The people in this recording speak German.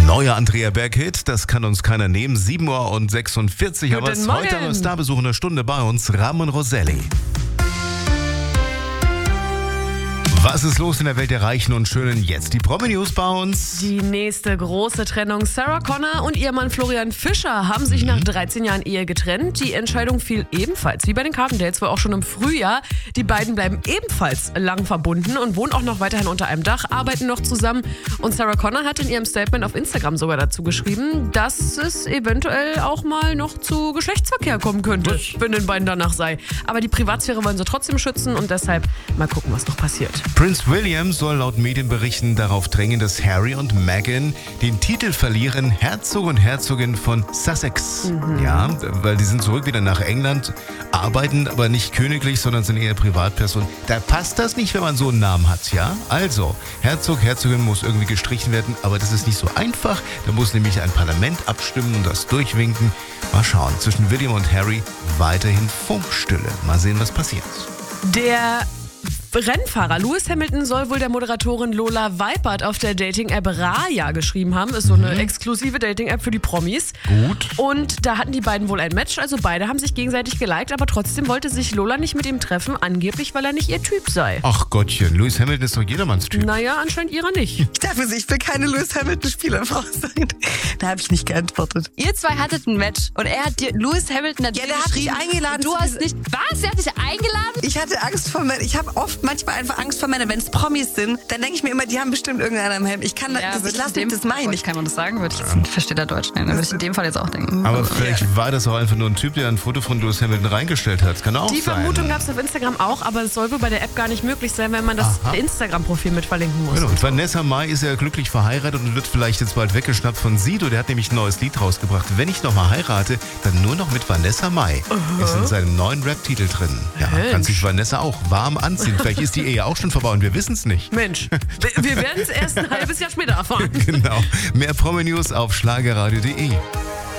Neuer Andrea Berg-Hit, das kann uns keiner nehmen. 7:46 Uhr, aber Guten ist heute Morgen. am Starbesuch eine Stunde bei uns, Ramon Roselli. Was ist los in der Welt der Reichen und Schönen? Jetzt die Promi-News bei uns. Die nächste große Trennung. Sarah Connor und ihr Mann Florian Fischer haben sich nach 13 Jahren Ehe getrennt. Die Entscheidung fiel ebenfalls, wie bei den Cardinals, wohl auch schon im Frühjahr. Die beiden bleiben ebenfalls lang verbunden und wohnen auch noch weiterhin unter einem Dach, arbeiten noch zusammen. Und Sarah Connor hat in ihrem Statement auf Instagram sogar dazu geschrieben, dass es eventuell auch mal noch zu Geschlechtsverkehr kommen könnte, wenn den beiden danach sei. Aber die Privatsphäre wollen sie trotzdem schützen und deshalb mal gucken, was noch passiert. Prince William soll laut Medienberichten darauf drängen, dass Harry und Meghan den Titel verlieren, Herzog und Herzogin von Sussex. Ja, weil die sind zurück wieder nach England, arbeiten aber nicht königlich, sondern sind eher Privatpersonen. Da passt das nicht, wenn man so einen Namen hat, ja? Also, Herzog, Herzogin muss irgendwie gestrichen werden, aber das ist nicht so einfach. Da muss nämlich ein Parlament abstimmen und das durchwinken. Mal schauen, zwischen William und Harry weiterhin Funkstille. Mal sehen, was passiert. Der Rennfahrer Lewis Hamilton soll wohl der Moderatorin Lola Weipert auf der Dating-App Raya geschrieben haben. Ist so eine exklusive Dating-App für die Promis. Gut. Und da hatten die beiden wohl ein Match, also beide haben sich gegenseitig geliked, aber trotzdem wollte sich Lola nicht mit ihm treffen, angeblich, weil er nicht ihr Typ sei. Ach Gottchen, Lewis Hamilton ist doch jedermanns Typ. Naja, anscheinend ihrer nicht. Ich dachte, ich will keine Lewis Hamilton-Spielerfrau sein. Da habe ich nicht geantwortet. Ihr zwei hattet ein Match und er hat dir, Lewis Hamilton hat Ja, dir der hat mich geschrieben. eingeladen Und du zu hast nicht, was? Er hat dich eingeladen? Ich hatte Angst vor Männern. Ich habe manchmal einfach Angst vor Männern. Wenn es Promis sind, dann denke ich mir immer, die haben bestimmt irgendeiner im Helm. Ich kann ich lasse mich das meinen. Ich kann man das sagen, würde ich verstehe der Deutsch nicht. Dann würde ich in dem Fall jetzt auch denken. Aber vielleicht war das auch einfach nur ein Typ, der ein Foto von Lewis Hamilton reingestellt hat. Kann auch Die sein. Vermutung gab es auf Instagram auch, aber es soll wohl bei der App gar nicht möglich sein, wenn man das Instagram-Profil mit verlinken muss. Genau. Und Vanessa Mai ist ja glücklich verheiratet und wird vielleicht jetzt bald weggeschnappt von Sido. Der hat nämlich ein neues Lied rausgebracht. Wenn ich nochmal heirate, dann nur noch mit Vanessa Mai. Ist in seinem neuen Rap-Titel drin. Ja, Mensch. kann sich Vanessa auch warm anziehen. Vielleicht ist die Ehe auch schon vorbei und wir wissen es nicht. Mensch, wir werden es erst ein halbes Jahr später erfahren. Genau. Mehr Promi-News auf schlagerradio.de.